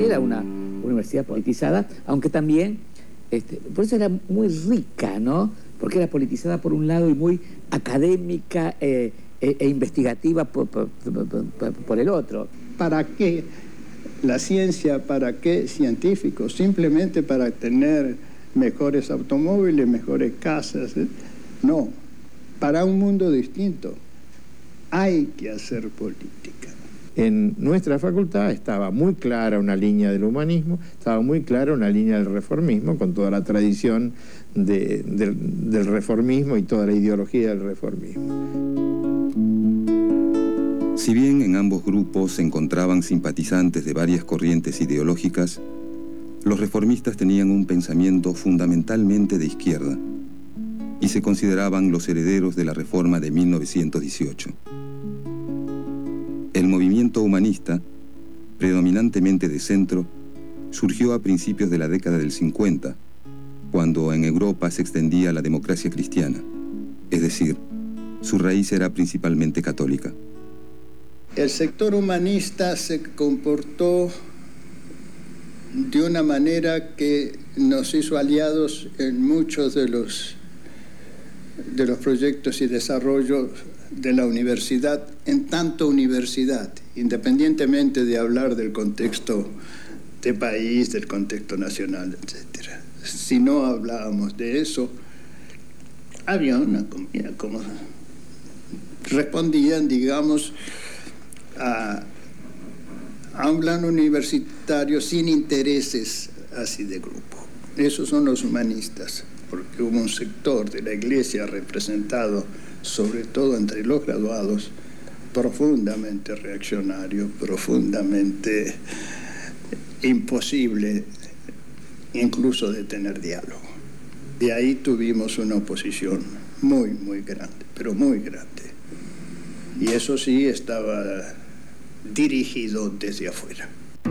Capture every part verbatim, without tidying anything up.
era una universidad politizada, aunque también, este, por eso era muy rica, ¿no? Porque era politizada por un lado y muy académica eh, e, e investigativa por, por, por, por el otro. ¿Para qué la ciencia? ¿Para qué científicos? Simplemente para tener mejores automóviles, mejores casas. ¿eh? No, para un mundo distinto hay que hacer política. En nuestra facultad estaba muy clara una línea del humanismo, estaba muy clara una línea del reformismo, con toda la tradición de, de, del reformismo y toda la ideología del reformismo. Si bien en ambos grupos se encontraban simpatizantes de varias corrientes ideológicas, los reformistas tenían un pensamiento fundamentalmente de izquierda y se consideraban los herederos de la Reforma de mil novecientos dieciocho. El movimiento humanista, predominantemente de centro, surgió a principios de la década del cincuenta, cuando en Europa se extendía la democracia cristiana, es decir, su raíz era principalmente católica. El sector humanista se comportó de una manera que nos hizo aliados en muchos de los, de los proyectos y desarrollos de la universidad, en tanto universidad, independientemente de hablar del contexto de país, del contexto nacional, etcétera. Si no hablábamos de eso, había una comida como respondían, digamos, a, a un plano universitario sin intereses así de grupo. Esos son los humanistas, porque hubo un sector de la iglesia representado sobre todo entre los graduados, profundamente reaccionario, profundamente imposible incluso de tener diálogo. De ahí tuvimos una oposición muy, muy grande, pero muy grande. Y eso sí estaba dirigido desde afuera.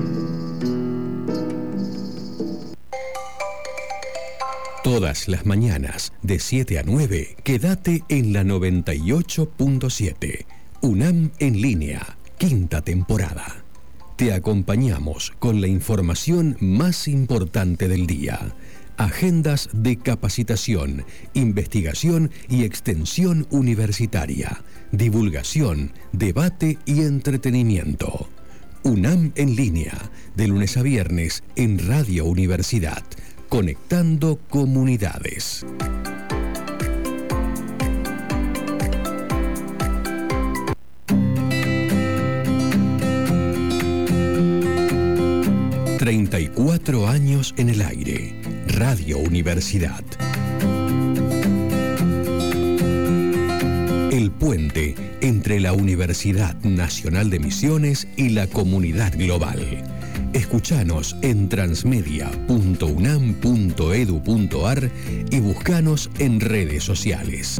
Todas las mañanas, de siete a nueve, quédate en la noventa y ocho punto siete. UNAM en línea, quinta temporada. Te acompañamos con la información más importante del día. Agendas de capacitación, investigación y extensión universitaria, divulgación, debate y entretenimiento. UNAM en línea, de lunes a viernes en Radio Universidad. Conectando comunidades. treinta y cuatro años en el aire. Radio Universidad. El puente entre la Universidad Nacional de Misiones y la comunidad global. Escuchanos en transmedia punto unam punto edu punto ar y buscanos en redes sociales.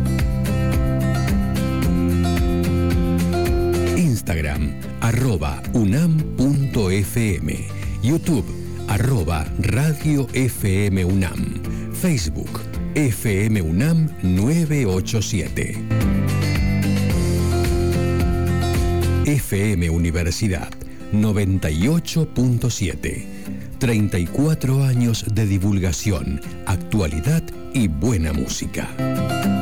Instagram, arroba unam.fm. YouTube, arroba Radio F M UNAM. Facebook, F M UNAM nueve ocho siete. F M Universidad noventa y ocho punto siete. treinta y cuatro años de divulgación, actualidad y buena música.